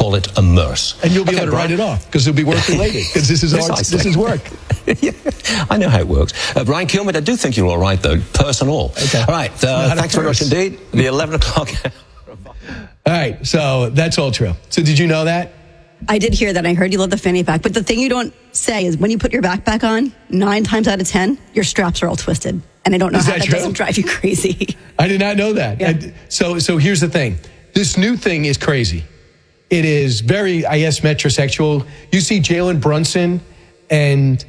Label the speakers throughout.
Speaker 1: call it a MERS.
Speaker 2: And you'll be able to write it off because it'll be work related because this is work.
Speaker 1: Yeah, I know how it works. Brian Kilmeade, I do think you're all right, though, purse and all.
Speaker 2: Okay.
Speaker 1: All right, thanks very much indeed. The 11 o'clock.
Speaker 2: All right, so that's all true. So did you know that?
Speaker 3: I did hear that. I heard you love the fanny pack. But the thing you don't say is when you put your backpack on, 9 times out of 10, your straps are all twisted. And I don't know how that doesn't drive you crazy.
Speaker 2: I did not know that.
Speaker 3: Yeah.
Speaker 2: So here's the thing. This new thing is crazy. It is very, I guess, metrosexual. You see Jalen Brunson and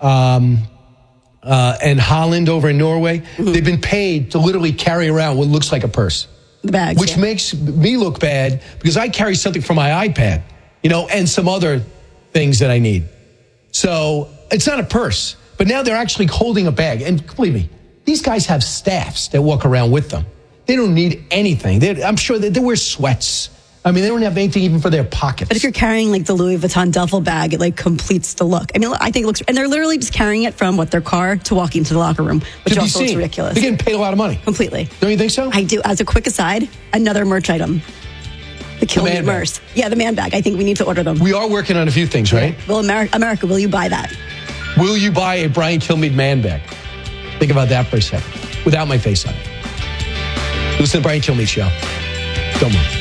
Speaker 2: Holland over in Norway. Mm-hmm. They've been paid to literally carry around what looks like a purse.
Speaker 3: The bags,
Speaker 2: which makes me look bad because I carry something from my iPad, and some other things that I need. So it's not a purse, but now they're actually holding a bag. And believe me, these guys have staffs that walk around with them. They don't need anything. I'm sure that they wear sweats. I mean, they don't have anything even for their pockets.
Speaker 3: But if you're carrying like the Louis Vuitton duffel bag, it completes the look. I mean, I think it looks, and they're literally just carrying it from their car to walking to the locker room, which also looks ridiculous.
Speaker 2: They're getting paid a lot of money.
Speaker 3: Completely.
Speaker 2: Don't you think so?
Speaker 3: I do. As a quick aside, another merch item. The Kilmeade MERS. Yeah, the man bag. I think we need to order them.
Speaker 2: We are working on a few things, right?
Speaker 3: Well, America, will you buy that?
Speaker 2: Will you buy a Brian Kilmeade man bag? Think about that for a second. Without my face on it. Listen to the Brian Kilmeade Show. Don't move.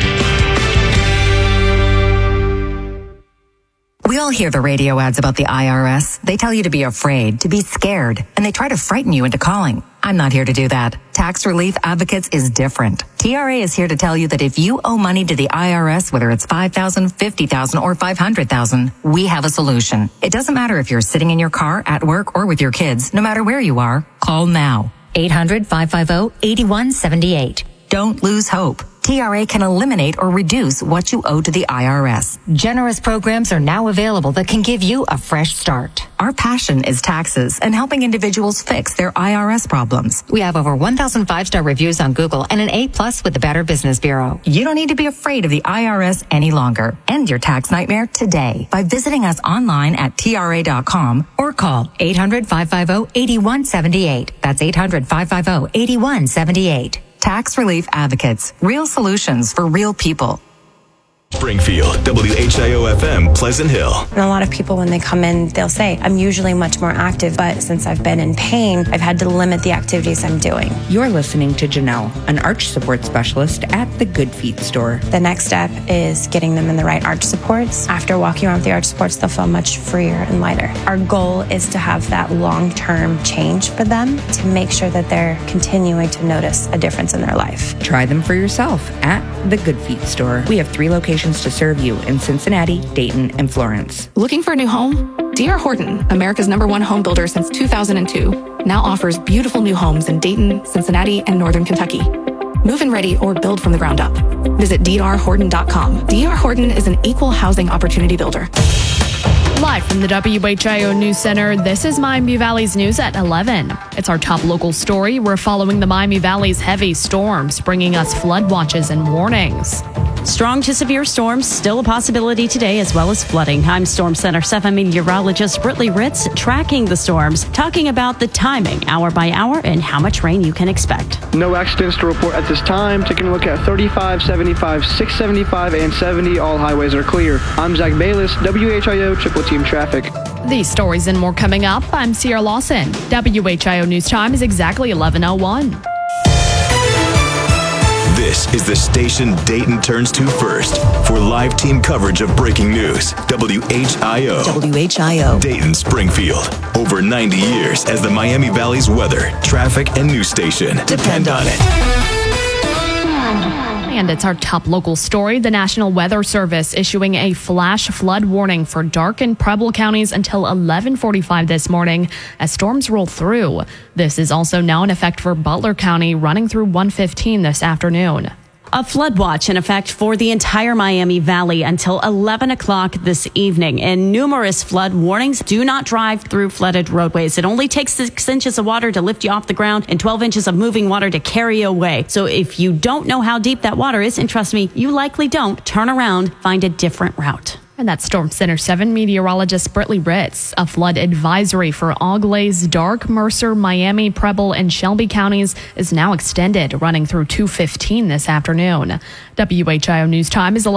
Speaker 4: We all hear the radio ads about the IRS. They tell you to be afraid, to be scared, and they try to frighten you into calling. I'm not here to do that. Tax Relief Advocates is different. TRA is here to tell you that if you owe money to the IRS, whether it's $5,000, $50,000, or $500,000, we have a solution. It doesn't matter if you're sitting in your car, at work, or with your kids. No matter where you are, call now.
Speaker 5: 800-550-8178.
Speaker 4: Don't lose hope. TRA can eliminate or reduce what you owe to the IRS.
Speaker 5: Generous programs are now available that can give you a fresh start.
Speaker 4: Our passion is taxes and helping individuals fix their IRS problems.
Speaker 5: We have over 1,000 5-star reviews on Google and an A+ with the Better Business Bureau.
Speaker 4: You don't need to be afraid of the IRS any longer. End your tax nightmare today by visiting us online at TRA.com or call
Speaker 5: 800-550-8178. That's 800-550-8178.
Speaker 4: Tax Relief Advocates. Real solutions for real people.
Speaker 6: Springfield, WHIO-FM, Pleasant Hill.
Speaker 7: And a lot of people, when they come in, they'll say, I'm usually much more active, but since I've been in pain, I've had to limit the activities I'm doing.
Speaker 8: You're listening to Janelle, an arch support specialist at the Good Feet store.
Speaker 7: The next step is getting them in the right arch supports. After walking around with the arch supports, they'll feel much freer and lighter. Our goal is to have that long-term change for them to make sure that they're continuing to notice a difference in their life.
Speaker 8: Try them for yourself at the Good Feet store. We have 3 locations to serve you in Cincinnati, Dayton, and Florence.
Speaker 9: Looking for a new home? D.R. Horton, America's #1 home builder since 2002, now offers beautiful new homes in Dayton, Cincinnati, and Northern Kentucky. Move-in ready or build from the ground up. Visit drhorton.com. D.R. Horton is an equal housing opportunity builder.
Speaker 10: Live from the WHIO News Center, this is Miami Valley's News at 11. It's our top local story. We're following the Miami Valley's heavy storms, bringing us flood watches and warnings.
Speaker 11: Strong to severe storms still a possibility today, as well as flooding. I'm Storm Center 7 meteorologist Britley Ritz tracking the storms, talking about the timing, hour by hour, and how much rain you can expect.
Speaker 12: No accidents to report at this time. Taking a look at 35, 75, 675, and 70. All highways are clear. I'm Zach Bayless, WHIO Triple Team Traffic.
Speaker 10: These stories and more coming up. I'm Sierra Lawson. WHIO News Time is exactly 11:01.
Speaker 6: This is the station Dayton turns to first for live team coverage of breaking news. WHIO.
Speaker 4: WHIO.
Speaker 6: Dayton, Springfield. Over 90 years as the Miami Valley's weather, traffic, and news station. Depend on it.
Speaker 10: And it's our top local story. The National Weather Service issuing a flash flood warning for Darke and Preble counties until 11:45 this morning as storms roll through. This is also now in effect for Butler County, running through 1:15 this afternoon.
Speaker 11: A flood watch in effect for the entire Miami Valley until 11 o'clock this evening. And numerous flood warnings. Do not drive through flooded roadways. It only takes 6 inches of water to lift you off the ground and 12 inches of moving water to carry you away. So if you don't know how deep that water is, and trust me, you likely don't, turn around, find a different route.
Speaker 10: And that's Storm Center 7 meteorologist Britley Ritz. A flood advisory for Auglaize, Darke, Mercer, Miami, Preble, and Shelby counties is now extended, running through 2:15 this afternoon. WHIO News Time is